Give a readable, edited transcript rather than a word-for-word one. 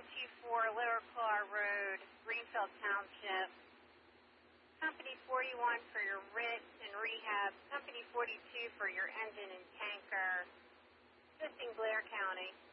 124 Lower Claw Road, Greenfield Township. Company 41 for your writ and rehab. Company 42 for your engine and tanker. Assisting Blair County.